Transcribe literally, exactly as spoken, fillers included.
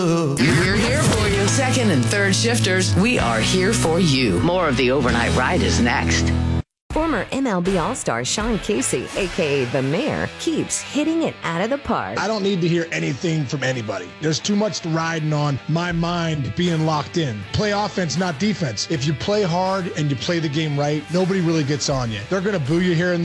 We're here for you. Second and third shifters, we are here for you. More of the Overnight Ride is next. Former M L B All-Star Sean Casey, a k a. The Mayor, keeps hitting it out of the park. I don't need to hear anything from anybody. There's too much riding on my mind being locked in. Play offense, not defense. If you play hard and you play the game right, nobody really gets on you. They're going to boo you here and